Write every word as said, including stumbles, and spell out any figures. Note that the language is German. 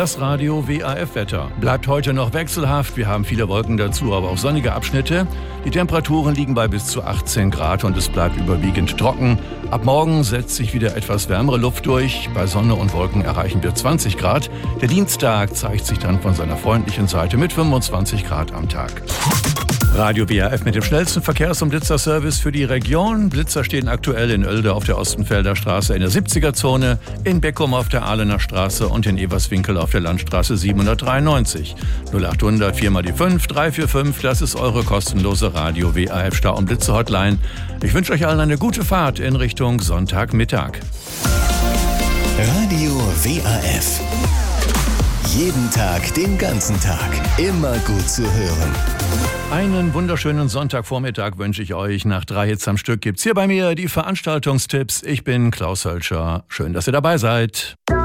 Das Radio W A F-Wetter. Bleibt heute noch wechselhaft. Wir haben viele Wolken dazu, aber auch sonnige Abschnitte. Die Temperaturen liegen bei bis zu achtzehn Grad und es bleibt überwiegend trocken. Ab morgen setzt sich wieder etwas wärmere Luft durch. Bei Sonne und Wolken erreichen wir zwanzig Grad. Der Dienstag zeigt sich dann von seiner freundlichen Seite mit fünfundzwanzig Grad am Tag. Radio W A F mit dem schnellsten Verkehrs- und Blitzerservice für die Region. Blitzer stehen aktuell in Oelde auf der Ostenfelder Straße in der siebziger-Zone, in Beckum auf der Ahlener Straße und in Eberswinkel auf der Landstraße siebenhundertdreiundneunzig. null achthundert vier mal die fünf, drei vier fünf, das ist eure kostenlose Radio W A F Stau- und Blitzer-Hotline. Ich wünsche euch allen eine gute Fahrt in Richtung Sonntagmittag. Radio W A F. Jeden Tag, den ganzen Tag. Immer gut zu hören. Einen wunderschönen Sonntagvormittag wünsche ich euch. Nach drei Hits am Stück gibt's hier bei mir die Veranstaltungstipps. Ich bin Klaus Hölscher. Schön, dass ihr dabei seid.